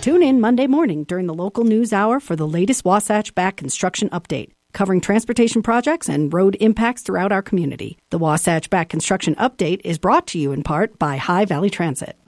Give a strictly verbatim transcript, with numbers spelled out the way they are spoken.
Tune in Monday morning during the local news hour for the latest Wasatch Back construction update, covering transportation projects and road impacts throughout our community. The Wasatch Back Construction Update is brought to you in part by High Valley Transit.